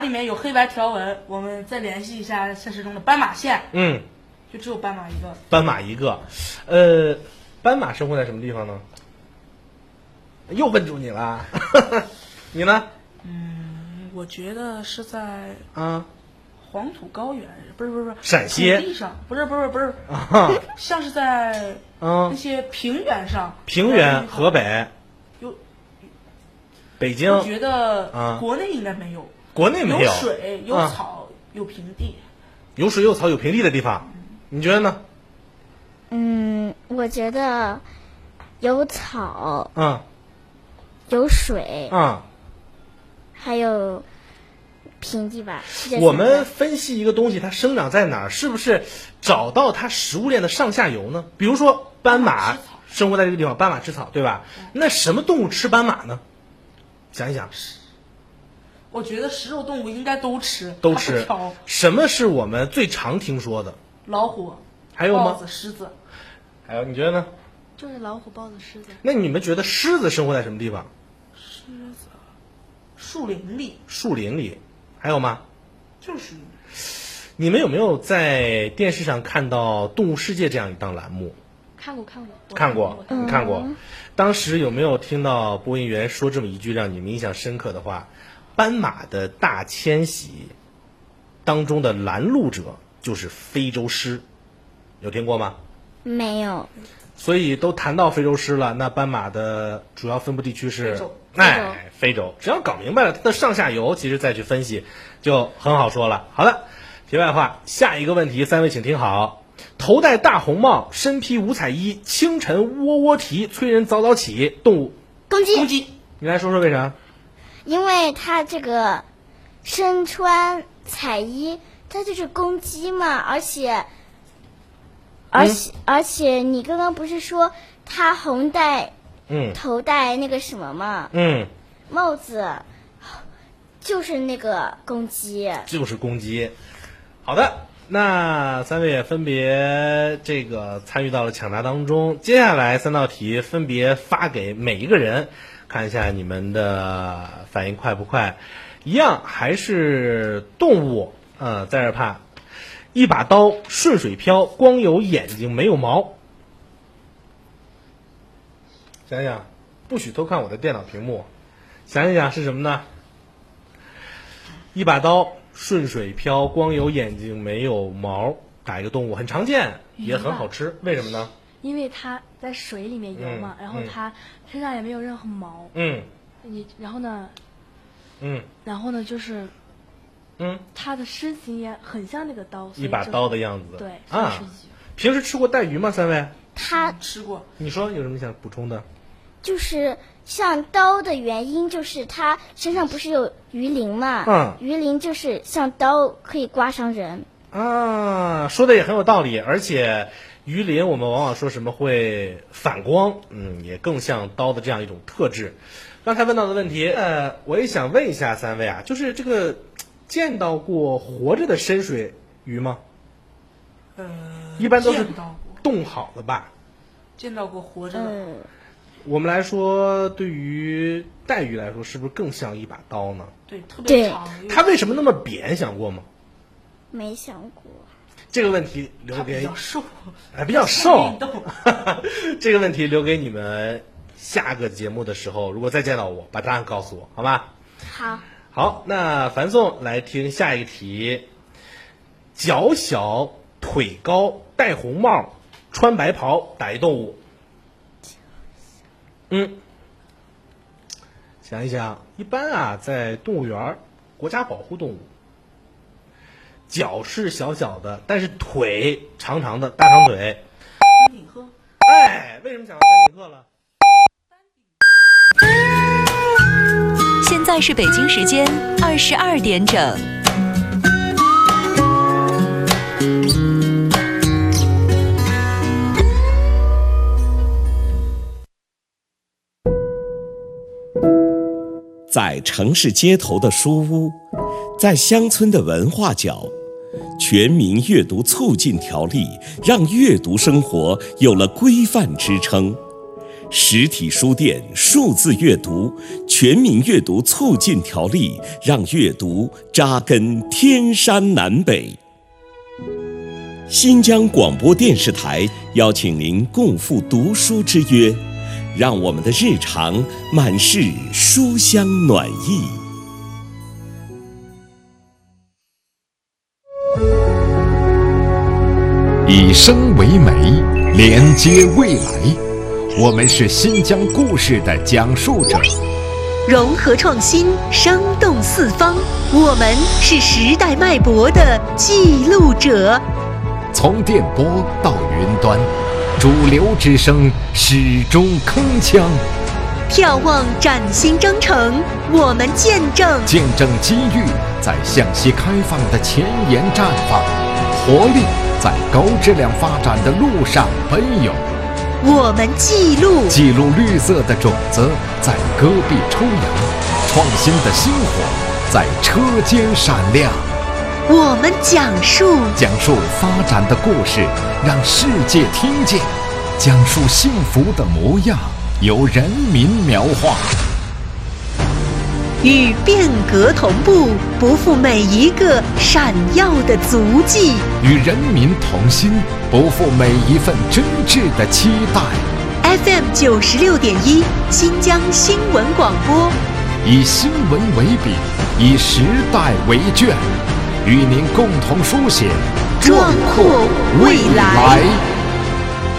里面有黑白条纹，我们再联系一下现实中的斑马线。就只有斑马一个。 斑马一个，斑马生活在什么地方呢？又问住你了，你呢？ 我觉得是在黄土高原，不是陕西土地上，不是，像是在那些平原上。 平原，河北。 有北京。 我觉得国内应该没有。 国内没有。 有水，有草，有平地。 有水有草有平地的地方，你觉得呢？ 我觉得有草，有水，还有平地吧。 我们分析一个东西它生长在哪儿，是不是找到它食物链的上下游呢？比如说斑马生活在这个地方，斑马吃草，对吧？那什么动物吃斑马呢？想一想。 我觉得食肉动物应该都吃。 都吃。什么是我们最常听说的？ 老虎。 还有吗？ 豹子、狮子。 还有，你觉得呢？ 就是老虎、豹子、狮子。 那你们觉得狮子生活在什么地方？ 狮子，树林里。 树林里。还有吗？ 就是。 你们有没有在电视上看到《动物世界》这样一档栏目？ 看过。 你看过。当时有没有听到播音员说这么一句让你们印象深刻的话？斑马的大迁徙当中的拦路者就是非洲狮，有听过吗？ 没有。 所以都谈到非洲狮了，那斑马的主要分布地区是非洲。只要搞明白了它的上下游，其实再去分析就很好说了。好了，题外话，下一个问题，三位请听好。头戴大红帽，身披五彩衣，清晨喔喔啼，催人早早起，动物公鸡。 你来说说为啥？ 因为它这个身穿彩衣，它就是公鸡嘛，而且你刚刚不是说它头戴那个什么吗？帽子就是那个公鸡。 就是公鸡。好的，那三位也分别这个参与到了抢答当中。接下来3道题分别发给每一个人，看一下你们的反应快不快。一样还是动物，在这儿怕。一把刀顺水漂，光有眼睛没有毛。想想，不许偷看我的电脑屏幕。想一想是什么呢？一把刀顺水漂，光有眼睛没有毛，打一个动物，很常见，也很好吃。为什么呢？ 因为它在水里面游嘛，然后它身上也没有任何毛。然后呢，就是它的身形也很像那个刀， 一把刀的样子。 对平时吃过带鱼吗？三位？ 他吃过。 你说有什么想补充的？ 就是像刀的原因，就是它身上不是有鱼鳞嘛？鱼鳞就是像刀，可以刮伤人。 说的也很有道理，而且鱼鳞我们往往说什么会反光，也更像刀的这样一种特质。刚才问到的问题，我也想问一下三位啊，就是这个见到过活着的深水鱼吗？一般都是冻好的吧？ 见到过活着的。 我们来说，对于带鱼来说，是不是更像一把刀呢？ 对，特别长。 它为什么那么扁？想过吗？ 没想过。 这个问题留给比较瘦， 比较瘦。这个问题留给你们下个节目的时候，如果再见到我，把答案告诉我，好吧？好，那樊颂来听下一个题。脚小腿高，戴红帽，穿白袍，打一动物。想一想，一般在动物园，国家保护动物，脚是小小的，但是腿长长的，大长腿。 丹顶鹤。 为什么讲到丹顶鹤了？ 现在是北京时间22点整。 在城市街头的书屋，在乡村的文化角，全民阅读促进条例让阅读生活有了规范支撑。 实体书店数字阅读全民阅读促进条例，让阅读扎根天山南北。新疆广播电视台邀请您共赴读书之约，让我们的日常满是书香暖意。 以声为媒，连接未来。我们是新疆故事的讲述者， 融合创新，生动四方。我们是时代脉搏的记录者。 从电波到云端，主流之声始终铿锵。 眺望崭新征程，我们见证机遇在向西开放的前沿绽放，活力在高质量发展的路上奔涌。 我们记录绿色的种子在戈壁抽芽，创新的星火在车间闪亮。 我们讲述发展的故事，让世界听见；讲述幸福的模样，由人民描画。 与变革同步，不负每一个闪耀的足迹； 与人民同心，不负每一份真挚的期待。 FM 96.1新疆新闻广播， 以新闻为笔，以时代为卷，与您共同书写壮阔未来。